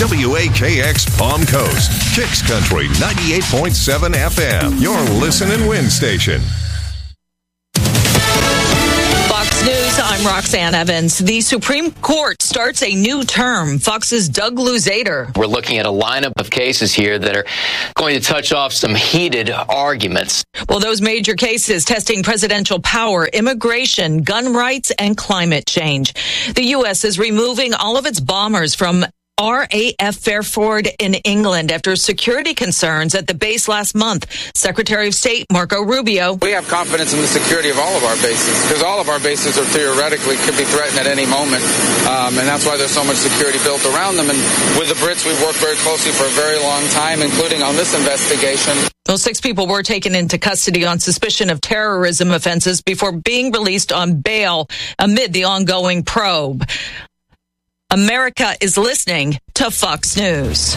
WAKX Palm Coast, Kicks Country 98.7 FM, your listen and win station. Fox News, I'm Roxanne Evans. The Supreme Court starts a new term. Fox's Doug Luzader. We're looking at a lineup of cases here that are going to touch off some heated arguments. Well, those major cases testing presidential power, immigration, gun rights, and climate change. The U.S. is removing all of its bombers from RAF Fairford in England after security concerns at the base last month. Secretary of State Marco Rubio. We have confidence in the security of all of our bases because all of our bases are theoretically could be threatened at any moment. And that's why there's so much security built around them. And with the Brits, we've worked very closely for a very long time, including on this investigation. Well, 6 people were taken into custody on suspicion of terrorism offenses before being released on bail amid the ongoing probe. America is listening to Fox News.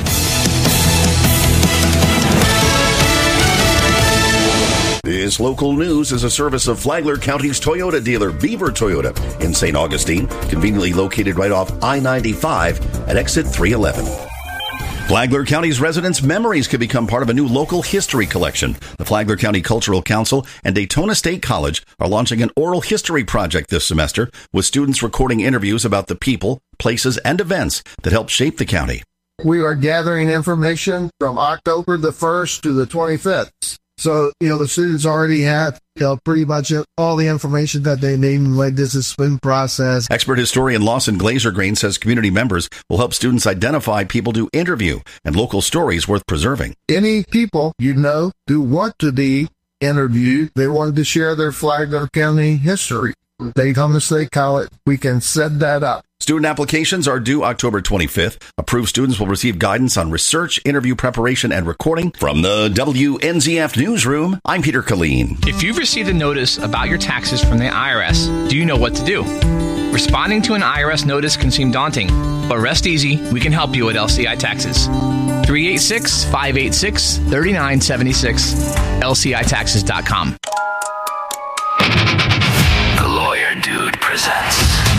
This local news is a service of Flagler County's Toyota dealer, Beaver Toyota, in St. Augustine, conveniently located right off I-95 at exit 311. Flagler County's residents' memories could become part of a new local history collection. The Flagler County Cultural Council and Daytona State College are launching an oral history project this semester with students recording interviews about the people, places, and events that helped shape the county. We are gathering information from October the 1st to the 25th. So, the students already have, pretty much all the information that they need and like this has been processed. Expert historian Lawson Glazer-Green says community members will help students identify people to interview and local stories worth preserving. Any people do want to be interviewed, they wanted to share their Flagler County history. Daytona State College, we can set that up. Student applications are due October 25th. Approved students will receive guidance on research, interview preparation, and recording. From the WNZF Newsroom, I'm Peter Killeen. If you've received a notice about your taxes from the IRS, do you know what to do? Responding to an IRS notice can seem daunting, but rest easy, we can help you at LCI Taxes. 386-586-3976, lcitaxes.com.